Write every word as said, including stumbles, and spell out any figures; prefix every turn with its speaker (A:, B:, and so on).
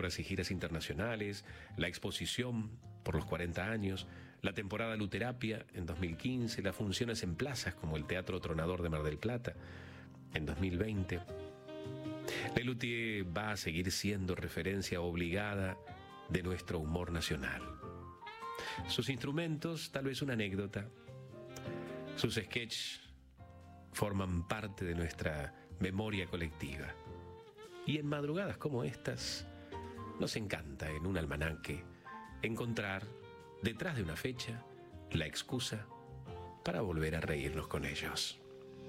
A: festivales y giras internacionales, la exposición por los cuarenta años, la temporada Luterapia en dos mil quince, las funciones en plazas como el Teatro Tronador de Mar del Plata en dos mil veinte. Lelutier va a seguir siendo referencia obligada de nuestro humor nacional. Sus instrumentos, tal vez una anécdota. Sus sketches forman parte de nuestra memoria colectiva. Y en madrugadas como estas, nos encanta en un almanaque encontrar, detrás de una fecha, la excusa para volver a reírnos con ellos.